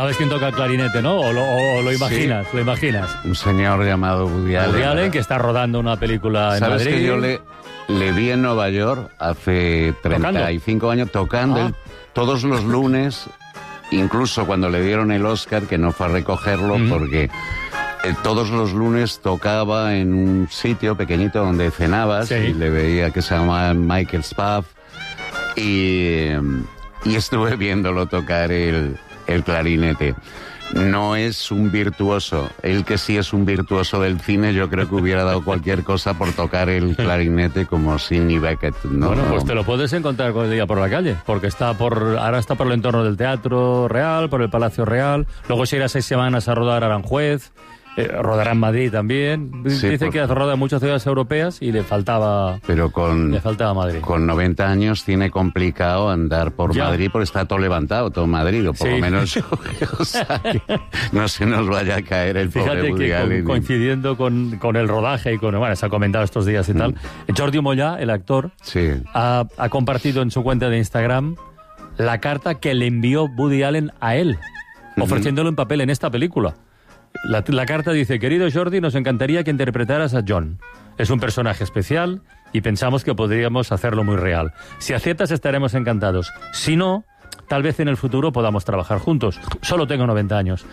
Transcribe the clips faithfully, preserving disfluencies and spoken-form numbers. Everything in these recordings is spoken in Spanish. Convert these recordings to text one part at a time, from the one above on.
¿Sabes quién toca el clarinete, no? ¿O lo, o lo imaginas? Sí. ¿Lo imaginas? Un señor llamado Woody Allen. Woody Allen, que está rodando una película en ¿Sabes Madrid. que yo le, le vi en Nueva York hace treinta y cinco años tocando Ah. el, todos los lunes, incluso cuando le dieron el Oscar, que no fue a recogerlo, mm. porque eh, todos los lunes tocaba en un sitio pequeñito donde cenabas, sí. y le veía que se llamaba Michael's Pub, y, y estuve viéndolo tocar el, el clarinete. No es un virtuoso. Él que sí es un virtuoso del cine, yo creo que hubiera dado cualquier cosa por tocar el clarinete como Sidney Bechet, ¿no? Bueno, pues te lo puedes encontrar cualquier día por la calle, porque está por ahora está por el entorno del Teatro Real, por el Palacio Real, luego se irá seis semanas a rodar a Aranjuez, eh, rodará en Madrid también. Sí, dice porque... que roda en muchas ciudades europeas y le faltaba pero con le faltaba Madrid. Con noventa años tiene complicado andar por ya. Madrid porque está todo levantado, todo Madrid, o por sí. lo menos o sea, que no se nos vaya a caer el Fíjate pobre Woody que Allen. Con, coincidiendo con, con el rodaje y con, bueno, se ha comentado estos días y mm. tal, Jordi Mollà, el actor, sí. ha, ha compartido en su cuenta de Instagram la carta que le envió Woody Allen a él, ofreciéndole un papel en esta película. La, la carta dice: querido Jordi, nos encantaría que interpretaras a John. Es un personaje especial y pensamos que podríamos hacerlo muy real. Si aceptas, estaremos encantados. Si no, tal vez en el futuro podamos trabajar juntos. Solo tengo noventa años.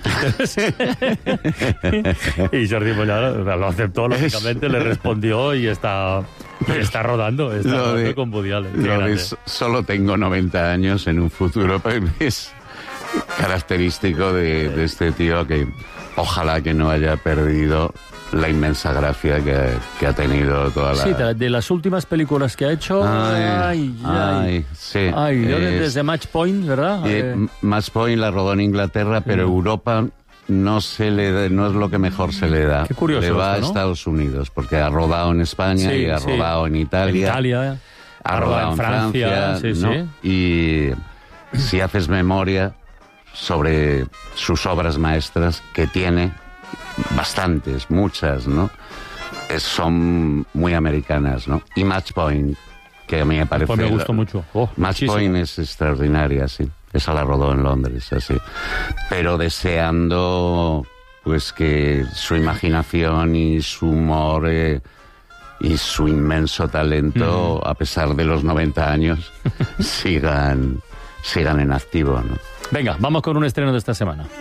Y Jordi Mollà lo aceptó, lógicamente, le respondió y está, está rodando. Está rodando de, con Woody Allen. Lo de solo tengo noventa años en un futuro, pues es característico de, de este tío que... Ojalá que no haya perdido la inmensa gracia que, que ha tenido toda la... Sí, de las últimas películas que ha hecho... Ay, ay, ay, ay sí. Ay, yo es, desde Match Point, ¿verdad? Eh, eh. Match Point la rodó en Inglaterra, pero sí. Europa no se le da, no es lo que mejor se le da. Qué curioso. Le va esto, ¿no? a Estados Unidos, porque ha rodado en España sí, y ha sí. rodado en Italia. En Italia, ha, ha rodado en Francia, Francia sí, ¿no? sí. Y si haces memoria sobre sus obras maestras, que tiene bastantes, muchas, ¿no? Es, son muy americanas, ¿no? Y Match Point, que a mí me parece... Pues me gustó mucho. Oh, Match muchísimo. Point es extraordinaria, sí. Esa la rodó en Londres, así. Pero deseando, pues, que su imaginación y su humor eh, y su inmenso talento, mm. a pesar de los noventa años, sigan, sigan en activo, ¿no? Venga, vamos con un estreno de esta semana.